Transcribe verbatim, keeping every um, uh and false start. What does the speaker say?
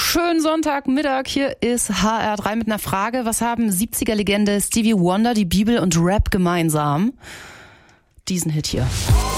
Schönen Sonntagmittag, hier ist H R drei mit einer Frage. Was haben siebziger-Legende Stevie Wonder, die Bibel und Rap gemeinsam? Diesen Hit hier.